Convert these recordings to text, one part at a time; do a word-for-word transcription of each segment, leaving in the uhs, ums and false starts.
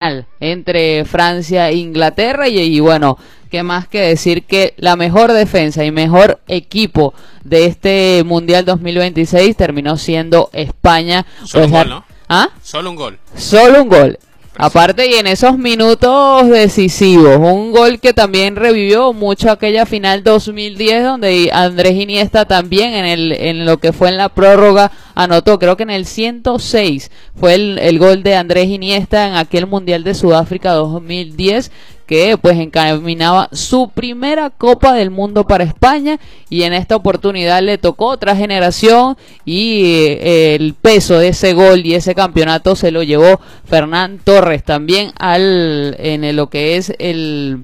final entre Francia e Inglaterra y, y bueno, qué más que decir que la mejor defensa y mejor equipo de este Mundial dos mil veintiséis terminó siendo España. Solo pues, un gol, ¿no? ¿Ah? Solo un gol. Solo un gol. Aparte, y en esos minutos decisivos, un gol que también revivió mucho aquella final dos mil diez, donde Andrés Iniesta también en el en lo que fue en la prórroga anotó, creo que en el ciento seis fue el, el gol de Andrés Iniesta en aquel Mundial de Sudáfrica dos mil diez, que pues encaminaba su primera Copa del Mundo para España, y en esta oportunidad le tocó otra generación y eh, el peso de ese gol y ese campeonato se lo llevó Fernán Torres también al en el, lo que es el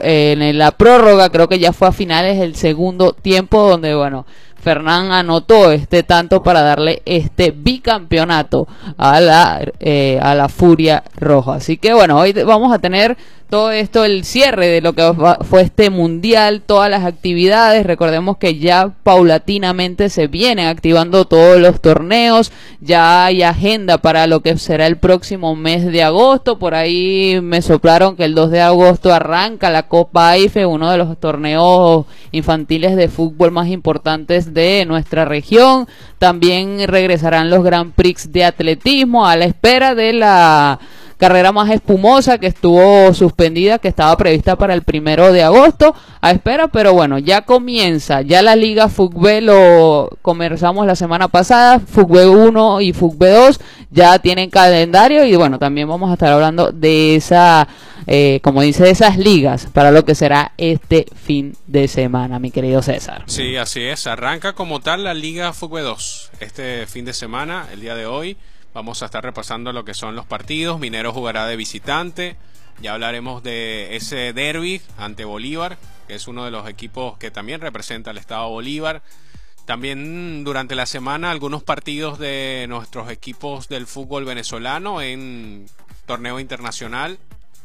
en la prórroga, creo que ya fue a finales del segundo tiempo, donde bueno, Fernán anotó este tanto para darle este bicampeonato a la eh, a la Furia Roja. Así que bueno, hoy vamos a tener todo esto, el cierre de lo que fue este mundial, todas las actividades. Recordemos que ya paulatinamente se vienen activando todos los torneos, ya hay agenda para lo que será el próximo mes de agosto. Por ahí me soplaron que el dos de agosto arranca la Copa A I F E, uno de los torneos infantiles de fútbol más importantes de nuestra región. También regresarán los Grand Prix de atletismo a la espera de la carrera más espumosa que estuvo suspendida, que estaba prevista para el primero de agosto, a espera, pero bueno, ya comienza, ya la Liga FUTB lo conversamos la semana pasada, FUTB uno y FUTB dos ya tienen calendario, y bueno, también vamos a estar hablando de esa, eh, como dice, de esas ligas, para lo que será este fin de semana, mi querido César. Sí, así es, arranca como tal la Liga FUTB dos, este fin de semana, el día de hoy. Vamos a estar repasando lo que son los partidos. Minero jugará de visitante. Ya hablaremos de ese derbi ante Bolívar, que es uno de los equipos que también representa al estado Bolívar. También durante la semana algunos partidos de nuestros equipos del fútbol venezolano en torneo internacional.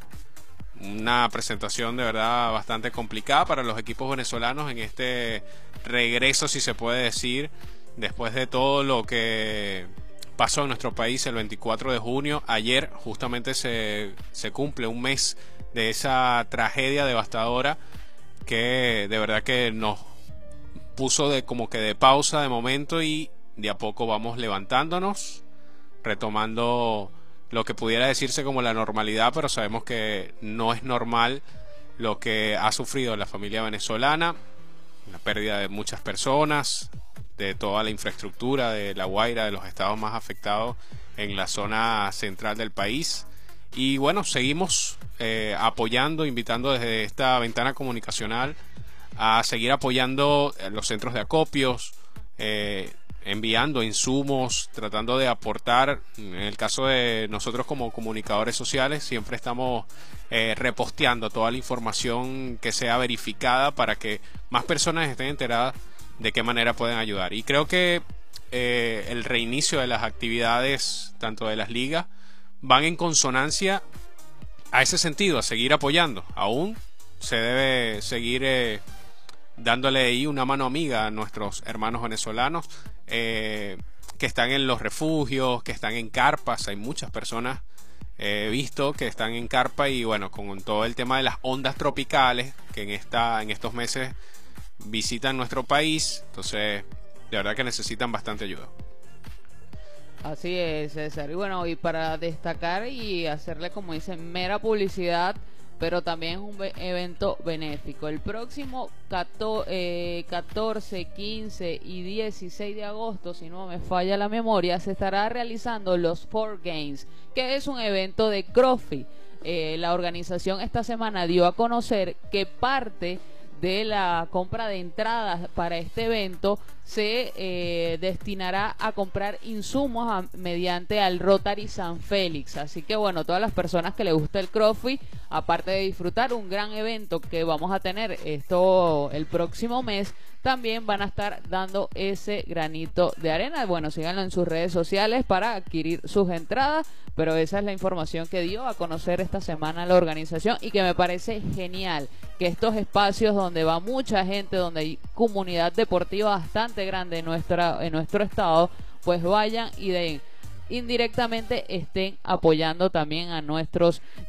Una presentación de verdad bastante complicada para los equipos venezolanos en este regreso, si se puede decir, después de todo lo que pasó en nuestro país el veinticuatro de junio. Ayer justamente se, se cumple un mes de esa tragedia devastadora que de verdad que nos puso de como que de pausa de momento, y de a poco vamos levantándonos, retomando lo que pudiera decirse como la normalidad, pero sabemos que no es normal lo que ha sufrido la familia venezolana, la pérdida de muchas personas, de toda la infraestructura de La Guaira, de los estados más afectados en la zona central del país. Y bueno, seguimos eh, apoyando, invitando desde esta ventana comunicacional a seguir apoyando los centros de acopios, eh, enviando insumos, tratando de aportar. En el caso de nosotros como comunicadores sociales, siempre estamos eh, reposteando toda la información que sea verificada para que más personas estén enteradas de qué manera pueden ayudar. Y creo que eh, el reinicio de las actividades, tanto de las ligas, van en consonancia a ese sentido, a seguir apoyando. Aún se debe seguir eh, dándole ahí una mano amiga a nuestros hermanos venezolanos eh, que están en los refugios, que están en carpas. Hay muchas personas, he eh, visto, que están en carpa, y bueno, con todo el tema de las ondas tropicales que en, esta, en estos meses visitan nuestro país, entonces de verdad que necesitan bastante ayuda. Así es, César. Y bueno, y para destacar y hacerle, como dicen, mera publicidad, pero también es un evento benéfico. El próximo catorce, quince y dieciséis de agosto, si no me falla la memoria, se estará realizando los Four Games, que es un evento de CrossFit. Eh, la organización esta semana dio a conocer que parte de la compra de entradas para este evento se eh, destinará a comprar insumos a, mediante al Rotary San Félix. Así que bueno, todas las personas que les gusta el CrossFit, aparte de disfrutar un gran evento que vamos a tener esto el próximo mes, también van a estar dando ese granito de arena. Bueno, síganlo en sus redes sociales para adquirir sus entradas, pero esa es la información que dio a conocer esta semana la organización, y que me parece genial que estos espacios donde va mucha gente, donde hay comunidad deportiva bastante grande en, nuestra, en nuestro estado, pues vayan y de indirectamente estén apoyando también a nuestros